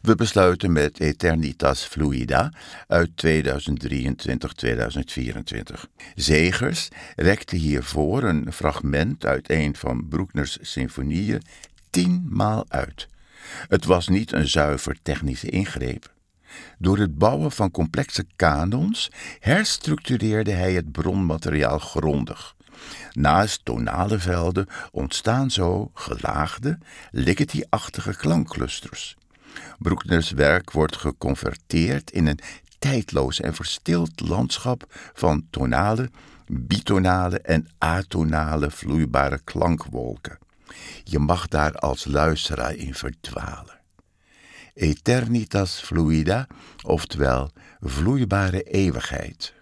We besluiten met Eternitas Fluida uit 2023-2024. Zegers rekte hiervoor een fragment uit een van Bruckners symfonieën 10 maal uit. Het was niet een zuiver technische ingreep. Door het bouwen van complexe kanons herstructureerde hij het bronmateriaal grondig. Naast tonale velden ontstaan zo gelaagde, Ligeti-achtige klankclusters. Bruckners werk wordt geconverteerd in een tijdloos en verstild landschap van tonale, bitonale en atonale vloeibare klankwolken. Je mag daar als luisteraar in verdwalen. Eternitas fluida, oftewel vloeibare eeuwigheid.